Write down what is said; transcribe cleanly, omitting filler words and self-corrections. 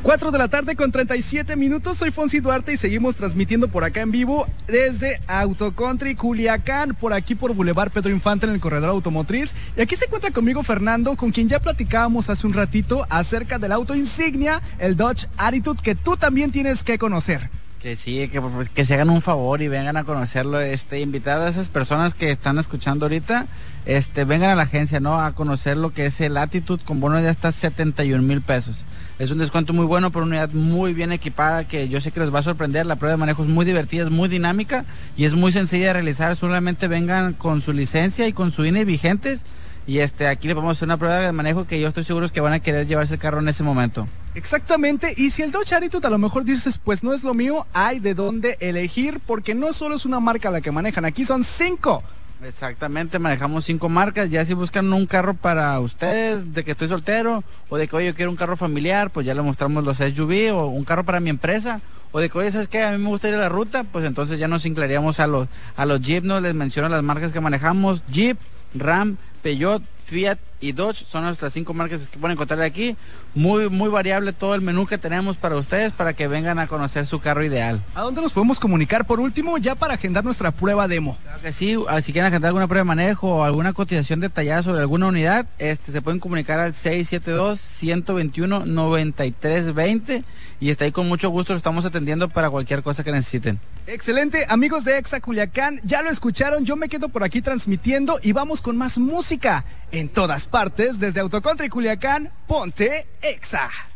4 de la tarde con 37 minutos, soy Fonsi Duarte y seguimos transmitiendo por acá en vivo desde Autocountry Culiacán, por aquí por Boulevard Pedro Infante en el corredor automotriz. Y aquí se encuentra conmigo Fernando, con quien ya platicábamos hace un ratito acerca del auto insignia, el Dodge Attitude, que tú también tienes que conocer. Que sí, que se hagan un favor y vengan a conocerlo, invitar a esas personas que están escuchando ahorita, vengan a la agencia, ¿no? A conocer lo que es el Attitude con bono de hasta 71,000 pesos. Es un descuento muy bueno por una unidad muy bien equipada que yo sé que les va a sorprender. La prueba de manejo es muy divertida, es muy dinámica y es muy sencilla de realizar. Solamente vengan con su licencia y con su INE vigentes y aquí les vamos a hacer una prueba de manejo que yo estoy seguro que van a querer llevarse el carro en ese momento. Exactamente, y si el Dodge Attitude a lo mejor dices, pues no es lo mío, hay de dónde elegir, porque no solo es una marca la que manejan, aquí son 5. Exactamente, manejamos 5 marcas. Ya si buscan un carro para ustedes, de que estoy soltero, o de que oye, yo quiero un carro familiar, pues ya le mostramos los SUV, o un carro para mi empresa, o de que oye, ¿sabes qué? A mí me gusta ir a la ruta, pues entonces ya nos inclinaríamos a los Jeep, ¿no? Les menciono las marcas que manejamos: Jeep, Ram, Peugeot, Fiat y Dodge. Son nuestras 5 marcas que pueden encontrar aquí. Muy, muy variable todo el menú que tenemos para ustedes, para que vengan a conocer su carro ideal. ¿A dónde nos podemos comunicar por último, ya para agendar nuestra prueba demo? Claro que sí, si quieren agendar alguna prueba de manejo o alguna cotización detallada sobre alguna unidad, se pueden comunicar al 672-121-9320 y está ahí con mucho gusto, lo estamos atendiendo para cualquier cosa que necesiten. Excelente, amigos de Exa Culiacán, ya lo escucharon, yo me quedo por aquí transmitiendo y vamos con más música en todas partes desde Autocountry Culiacán. Ponte Exa.